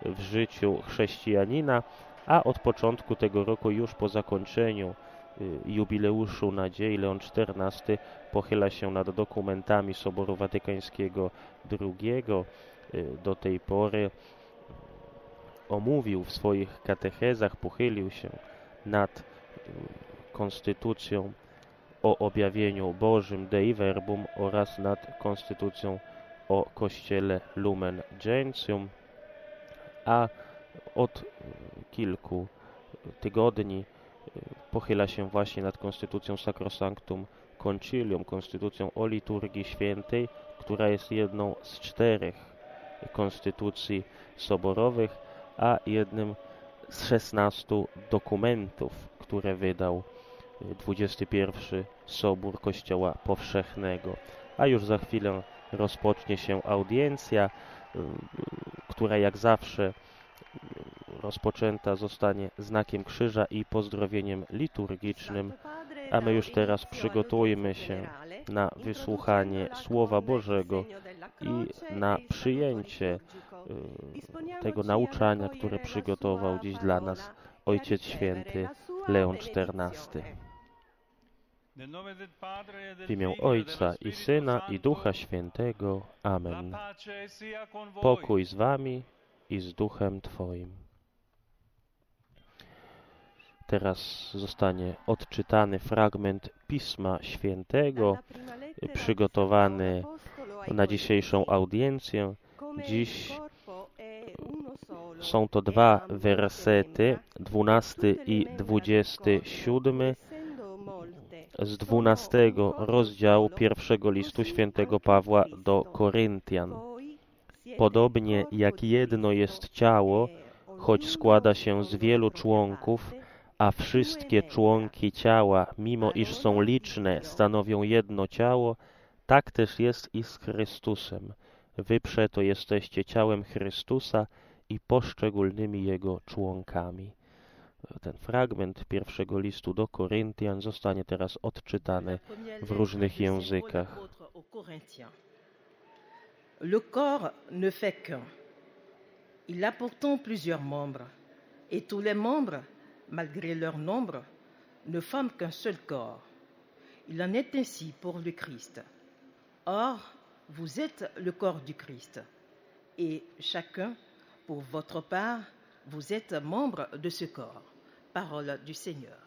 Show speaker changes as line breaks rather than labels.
w życiu chrześcijanina, a od początku tego roku, już po zakończeniu jubileuszu nadziei, Leon XIV pochyla się nad dokumentami Soboru Watykańskiego II. Do tej pory omówił w swoich katechezach, pochylił się nad konstytucją o objawieniu Bożym Dei Verbum oraz nad konstytucją o Kościele Lumen Gentium, a od kilku tygodni pochyla się właśnie nad konstytucją Sacrosanctum Concilium, konstytucją o liturgii świętej, która jest jedną z 4 konstytucji soborowych, a jednym z 16 dokumentów, które wydał 21 Sobór Kościoła Powszechnego. A już za chwilę rozpocznie się audiencja, która jak zawsze rozpoczęta zostanie znakiem krzyża i pozdrowieniem liturgicznym, a my już teraz przygotujmy się na wysłuchanie Słowa Bożego i na przyjęcie tego nauczania, które przygotował dziś dla nas Ojciec Święty Leon XIV. W imię Ojca i Syna i Ducha Świętego. Amen. Pokój z wami i z duchem Twoim. Teraz zostanie odczytany fragment Pisma Świętego, przygotowany na dzisiejszą audiencję. Dziś są to 2 wersety, 12 i 27 z 12 rozdziału pierwszego listu świętego Pawła do Koryntian. Podobnie jak jedno jest ciało, choć składa się z wielu członków, a wszystkie członki ciała, mimo iż są liczne, stanowią jedno ciało, tak też jest i z Chrystusem. Wy przeto jesteście ciałem Chrystusa i poszczególnymi Jego członkami. Ten fragment pierwszego listu do Koryntian zostanie teraz odczytany w różnych językach.
Le corps ne fait qu'un. Il a pourtant plusieurs membres, et tous les membres, malgré leur nombre, ne forment qu'un seul corps. Il en est ainsi pour le Christ. Or, vous êtes le corps du Christ, et chacun, pour votre part, vous êtes membre de ce corps. Parole du Seigneur.